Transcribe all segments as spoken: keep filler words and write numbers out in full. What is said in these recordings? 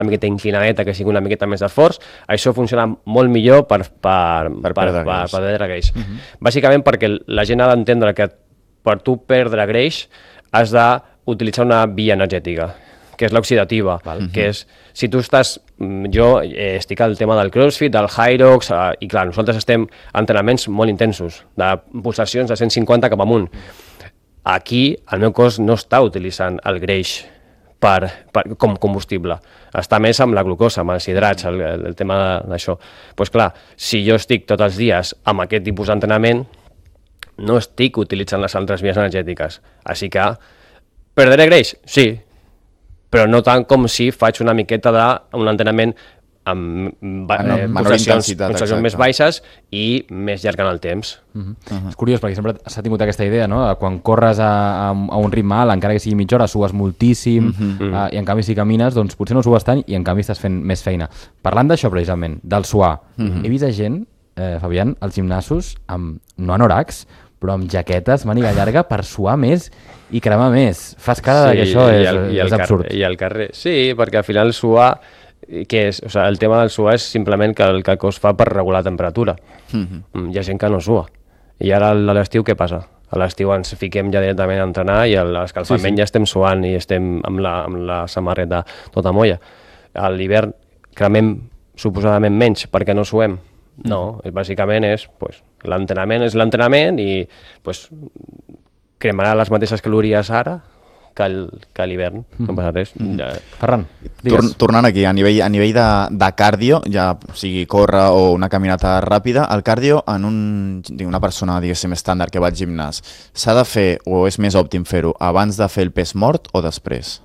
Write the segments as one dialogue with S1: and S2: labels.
S1: una miqueta inclinadeta, que sigui una miqueta més d'esforç, això funciona molt millor per, per, per, per, per, per perdre greix. Uh-huh. Bàsicament perquè la gent ha d'entendre que per tu perdre greix has d'utilitzar una via energètica, que és l'oxidativa, que és, si tu estàs, jo eh, estic al tema del CrossFit, del Hyrox, eh, i clar, nosaltres estem en entrenaments molt intensos, de pulsacions de cent cinquanta cap amunt. Aquí el meu cos no està utilitzant el greix per, per, com combustible, està més amb la glucosa, amb els hidrats, el, el tema d'això. Doncs pues clar, si jo estic tots els dies amb aquest tipus d'entrenament, no estic utilitzant les altres vies energètiques. Així que, perdré greix? Sí, però no tant com si faig una miqueta d'un entrenament amb eh, pulsacions més baixes i més llarg en el temps.
S2: Uh -huh. Uh -huh. És curiós, perquè sempre s'ha tingut aquesta idea, no? Quan corres a, a, a un ritme alt, encara que sigui mitja hora, sues moltíssim, uh -huh. uh, i en canvi si camines, doncs potser no sues tant i en canvi estàs fent més feina. Parlant d'això precisament, del suar, uh -huh. he vist a gent, eh, Fabián, als gimnasos, amb, no anoracs, però amb jaquetes, màniga llarga, per suar més i cremar més. Fas cara sí, que això és, el, és absurd.
S1: I al carrer, sí, perquè al final suar, que és, o sigui, el tema del suar és simplement que el, que el cos fa per regular la temperatura. Mm-hmm. Hi ha gent que no sua. I ara a l'estiu què passa? A l'estiu ens fiquem ja directament a entrenar i a l'escalfament sí, sí. ja estem suant i estem amb la, amb la samarreta tota molla. A l'hivern cremem suposadament menys perquè no suem. No, bàsicament és pues, l'entrenament és l'entrenament i pues, cremarà les mateixes calories ara que, el, que a l'hivern, mm. no passa res.
S2: Mm. Ja. Ferran,
S3: Torn, tornant aquí, a nivell, a nivell de, de cardio, ja sigui córrer o una caminata ràpida, el cardio en un, una persona, diguéssim, estàndard que va al gimnàs, s'ha de fer, o és més òptim fer-ho, abans de fer el pes mort o després?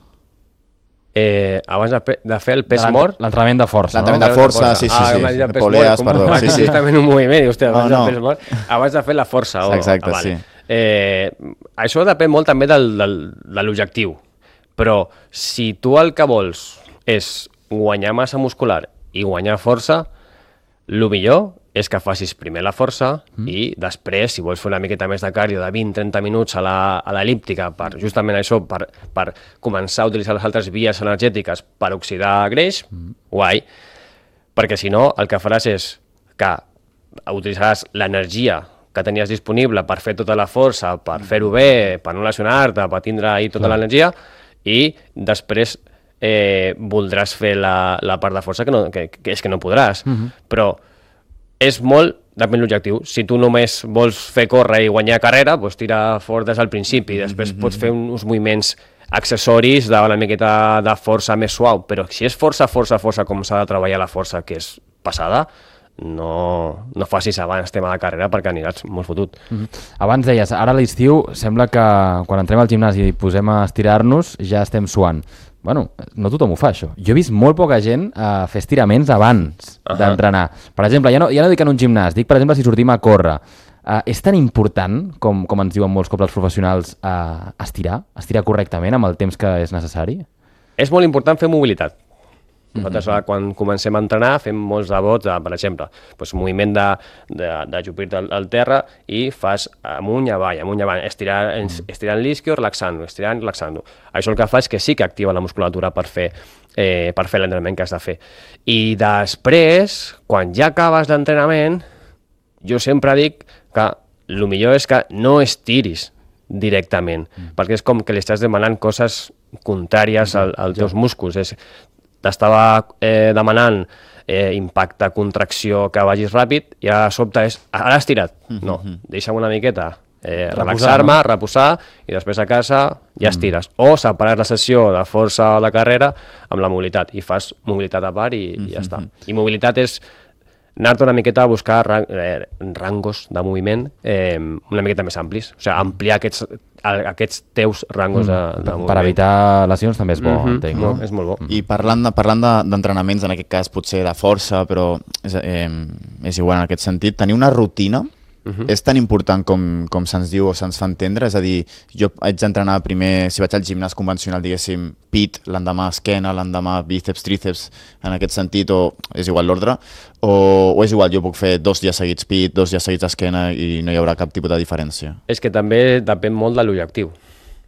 S1: Eh, abans de, de fer el pes
S2: de
S1: mort...
S2: L'entrenament de força,
S3: L'entrenament
S2: no?
S3: de força, sí, sí, sí.
S1: Ah,
S3: sí. Poleas, perdó. Sí, sí.
S1: Justament un moviment, i, hòstia, abans, no, no. De pes mort, abans de fer la força. O,
S3: exacte,
S1: ah, vale.
S3: sí.
S1: Eh, això depèn molt també del, del, de l'objectiu, però si tu el que vols és guanyar massa muscular i guanyar força, el millor és que facis primer la força mm. i després, si vols fer una miqueta més de cardio de vint a trenta minuts a l'elíptica per justament això, per, per començar a utilitzar les altres vies energètiques per oxidar greix, mm. guai, perquè si no el que faràs és que utilitzaràs l'energia que tenies disponible per fer tota la força, per fer-ho bé, per no lesionar-te, per tindre ahí tota l'energia, i després eh, voldràs fer la, la part de força que, no, que, que és que no podràs. Mm-hmm. Però és molt, depèn de l'objectiu. Si tu només vols fer córrer i guanyar carrera, doncs tira fort des del principi, després mm-hmm. pots fer uns moviments accessoris d'una miqueta de força més suau, però si és força, força, força, com s'ha de treballar la força, que és passada, no, no facis abans tema de carrera perquè aniràs molt fotut.
S2: Mm-hmm. Abans deies, ara a l'estiu sembla que quan entrem al gimnàs i posem a estirar-nos ja estem suant. Bueno, no tothom ho fa, això. Jo he vist molt poca gent uh, fer estiraments abans uh -huh. d'entrenar. Per exemple, ja no, ja no dic en un gimnàs, dic, per exemple, si sortim a córrer. Uh, és tan important, com, com ens diuen molts cops els professionals, uh, estirar? Estirar correctament amb el temps que és necessari?
S1: És molt important fer mobilitat. Nosaltres, mm-hmm. quan comencem a entrenar, fem molts de bots, de, per exemple, doncs, moviment de, de, de jupir-te al, al terra i fas amunt i avall, amunt i avall, estirant, mm. estirant l'isquio, relaxant-lo, estirant, relaxant-lo. Això el que fa és que sí que activa la musculatura per fer, eh, per fer l'entrenament que has de fer. I després, quan ja acabes l'entrenament, jo sempre dic que el millor és que no estiris directament, mm. perquè és com que li estàs demanant coses contràries mm. al, als teus músculs. És, t'estava eh, demanant eh, impacte, contracció, que vagis ràpid, i ara de sobte és, ara has tirat. Mm-hmm. No, deixa'm una miqueta, eh, relaxar-me, no? reposar, i després a casa ja estires. Mm. O separar la sessió de força o de carrera amb la mobilitat, i fas mobilitat a part i, mm-hmm. i ja està. I mobilitat és anar-te una miqueta a buscar rang, eh, rangos de moviment eh, una miqueta més amplis, o sigui, ampliar aquests, aquests teus rangos de, de moviment.
S2: Per evitar lesions també és bo,
S1: mm-hmm.
S2: entenc, no?
S1: no? És molt bo.
S3: I parlant de, parlant d'entrenaments, en aquest cas potser de força, però és, eh, és igual en aquest sentit, tenir una rutina Uh-huh. és tan important com, com se'ns diu o se'ns fa entendre? És a dir, jo haig d'entrenar primer, si vaig al gimnàs convencional, diguéssim, pit, l'endemà esquena, l'endemà bíceps, tríceps, en aquest sentit, o és igual l'ordre, o, o és igual, jo puc fer dos dies seguits pit, dos dies seguits esquena i no hi haurà cap tipus de diferència?
S1: És que també depèn molt de l'objectiu.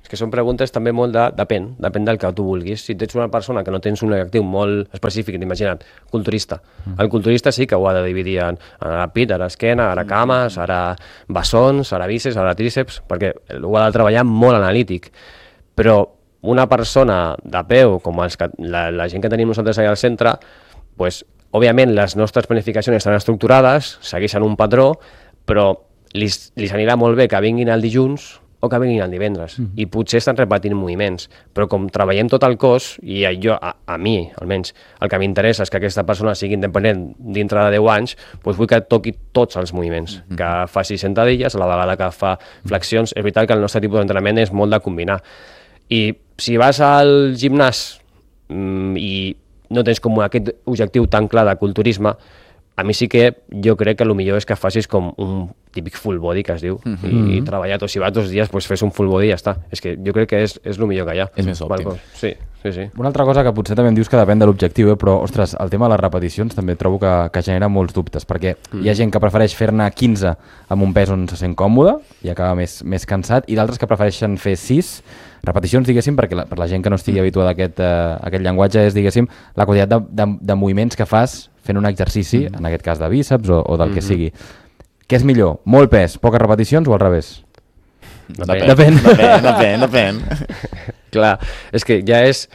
S1: És que són preguntes també molt de... Depèn, depèn del que tu vulguis. Si ets una persona que no tens un objectiu molt específic, imagina't, culturista. El culturista sí que ho ha de dividir en ara pit, ara esquena, ara cames, ara bessons, ara bíceps, ara tríceps, perquè ho ha de treballar molt analític. Però una persona de peu, com els que, la, la gent que tenim nosaltres allà al centre, pues, òbviament les nostres planificacions estan estructurades, segueixen un patró, però li, li anirà molt bé que vinguin el dilluns o que vinguin el divendres, mm -hmm. i potser estan repetint moviments, però com treballem tot el cos, i jo, a, a mi almenys, el que m'interessa és que aquesta persona sigui independent dintre de deu anys, doncs vull que toqui tots els moviments, mm -hmm. que faci sentadilles, a la vegada que fa flexions. És veritat que el nostre tipus d'entrenament és molt de combinar, i si vas al gimnàs mm, i no tens com aquest objectiu tan clar de culturisme, a mi sí que jo crec que el millor és que facis com un típic full body, que es diu, mm -hmm. i, i treballar tots, si vas dos dies, pues fes un full body i ja està. És que jo crec que és, és el millor que hi ha.
S3: És més òptim.
S1: Sí, sí, sí.
S2: Una altra cosa que potser també em dius que depèn de l'objectiu, eh? Però, ostres, el tema de les repeticions també trobo que, que genera molts dubtes, perquè mm. hi ha gent que prefereix fer-ne quinze amb un pes on se sent còmode i acaba més, més cansat, i d'altres que prefereixen fer sis repeticions, diguéssim, perquè la, per la gent que no estigui habituada a aquest, uh, aquest llenguatge és, diguéssim, la quantitat de, de, de moviments que fas fent un exercici, mm. en aquest cas de bíceps o, o del mm -hmm. que sigui. Què és millor? Molt pes, poques repeticions o al revés?
S3: Depèn, depèn, depèn, depèn, depèn.
S1: Clar, és que ja és...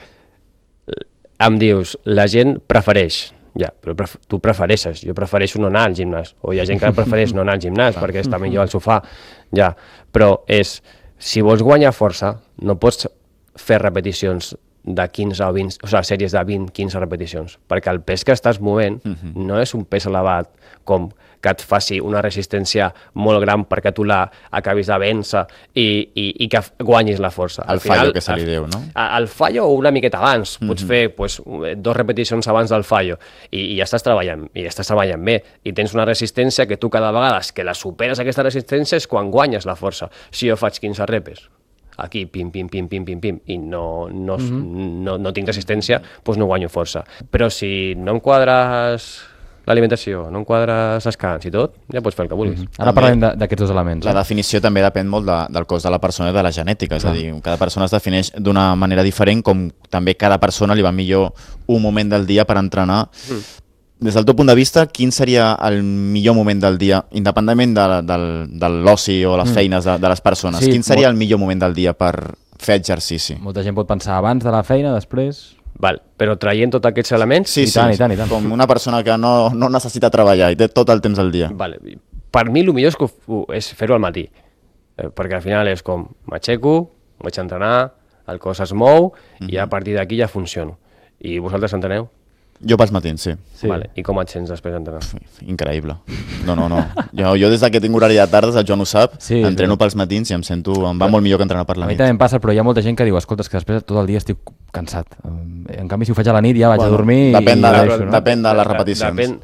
S1: Em dius, la gent prefereix, ja, però pref tu prefereixes, jo prefereixo no anar al gimnàs, o hi ha gent que prefereix no anar al gimnàs perquè està millor al sofà, ja, però és, si vols guanyar força, no pots fer repeticions de quinze o vint, o sigui, sèries de vint quinze repeticions, perquè el pes que estàs movent uh-huh. no és un pes elevat com que et faci una resistència molt gran perquè tu la acabis de vèncer i, i, i que guanyis la força.
S3: El fallo que se li diu, no?
S1: El fallo una miqueta abans, uh-huh. pots fer pues, dos repeticions abans del fallo i, i ja estàs treballant, i ja estàs treballant bé, i tens una resistència que tu cada vegada que la superes aquesta resistència és quan guanyes la força. Si jo faig quinze repes, aquí, pim, pim, pim, pim, pim, pim, i no, no, mm-hmm. no, no tinc resistència, doncs no guanyo força. Però si no em quadres l'alimentació, no em quadres descans i tot, ja pots fer el que vulguis.
S2: Mm-hmm. Ara parlem d'aquests dos elements.
S3: La eh? definició també depèn molt de, del cos de la persona i de la genètica, és ah. a dir, cada persona es defineix d'una manera diferent, com també cada persona li va millor un moment del dia per entrenar. Mm. Des del teu punt de vista, quin seria el millor moment del dia, independentment de, de, de l'oci o les mm. feines de, de les persones? Sí, quin seria molt... el millor moment del dia per fer exercici?
S2: Molta gent pot pensar abans de la feina, després...
S1: Val, però traient tots aquests elements...
S3: Sí,
S2: I
S3: sí,
S2: tant, i tant, i tant.
S3: Com una persona que no, no necessita treballar i té tot el temps del dia.
S1: Vale. Per mi el millor és, és fer-ho al matí, eh, perquè al final és com m'aixeco, vaig a entrenar, el cos es mou mm-hmm. i a partir d'aquí ja funciono. I vosaltres entreneu?
S3: Jo pels matins, sí.
S1: sí. Vale. I com et sents després d'entrenar?
S3: Increïble. No, no, no. Jo, jo des que tinc horari de tardes, el Joan ho sap, sí, entreno sí. pels matins i em sento, em va molt millor que entrenar per la
S2: nit.
S3: A mi
S2: també em passa, però hi ha molta gent que diu, escolta, és que després tot el dia estic cansat. En canvi, si ho faig a la nit ja vaig bueno, a dormir
S3: depèn
S2: i...
S3: De la,
S2: deixo, no?
S3: Depèn de les repeticions.
S1: Depèn,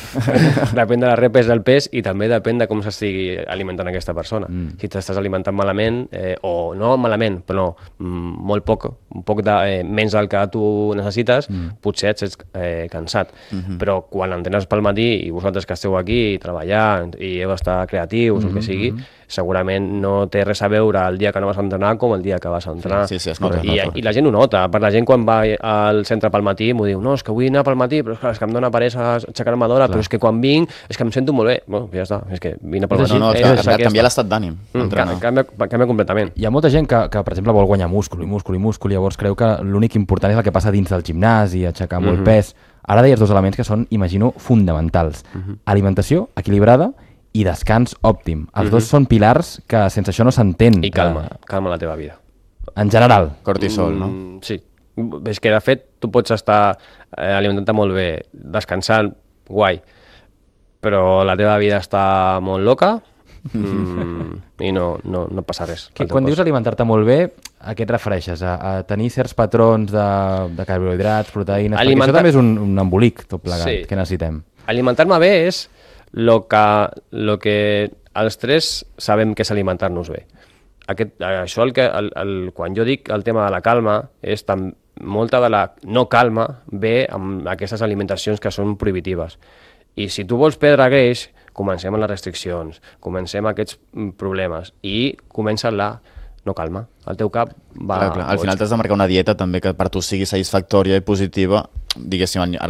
S1: depèn de les repes del pes i també depèn de com s'estigui alimentant aquesta persona. Mm. Si t'estàs alimentant malament, eh, o no malament, però mm, molt poc, un poc de, eh, menys del que tu necessites, mm. potser et sents eh, cansat. Mm-hmm. Però quan entrenes pel matí i vosaltres que esteu aquí treballant i heu d'estar creatius mm-hmm. o el que sigui, segurament no té res a veure el dia que no vas a entrenar com el dia que vas a entrenar.
S3: Sí, sí, es nota,
S1: I,
S3: nota.
S1: I la gent ho nota. Per la gent quan va al centre pel matí m'ho diu, no, és que vull anar pel matí, però és que, és que em dona peresa aixecar-me d'hora, però és que quan vinc és que em sento molt bé. Bueno, ja està, és que vine pel matí.
S3: No, no, és que canvia l'estat d'ànim.
S1: Mm, canvia, canvia completament.
S2: Hi ha molta gent que, que, per exemple, vol guanyar múscul i múscul i múscul i llavors creu que l'únic important és el que passa dins del gimnàs i aixecar mm-hmm. molt pes. Ara deies dos elements que són, imagino, fonamentals. Mm-hmm. Alimentació equilibrada i descans òptim. Els mm-hmm. dos són pilars que sense això no s'entén.
S1: I calma, eh... calma la teva vida.
S2: En general.
S3: Cortisol, no?
S1: Mm, sí. És que, de fet, tu pots estar eh, alimentant molt bé, descansant, guai, però la teva vida està molt loca mm, i no, no, no passa res.
S2: Que, quan dius alimentar-te molt bé, a què et refereixes? A, a tenir certs patrons de, de carbohidrats, proteïnes... Alimentar... Perquè això també és un, un embolic, tot plegat, sí. que necessitem.
S1: Alimentar-me bé és lo que, lo que els tres sabem que és alimentar-nos bé. Aquest, això el que, el, el, quan jo dic el tema de la calma, és tam, molta de la no calma ve amb aquestes alimentacions que són prohibitives. I si tu vols perdre greix, comencem amb les restriccions, comencem aquests problemes i comença la, no calma. El teu cap va...
S3: Clar, clar. Al final t'has de marcar una dieta també que per tu sigui satisfactòria i positiva, diguéssim, ara